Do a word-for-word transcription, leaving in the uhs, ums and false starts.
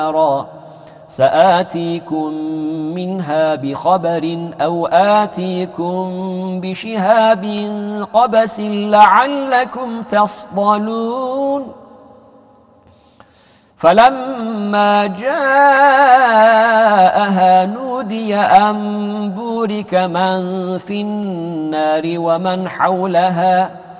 نارا سآتيكم منها بخبر أو آتيكم بشهاب قبس لعلكم تصطلون فلما جاءها نودي أن بورك من في النار ومن حولها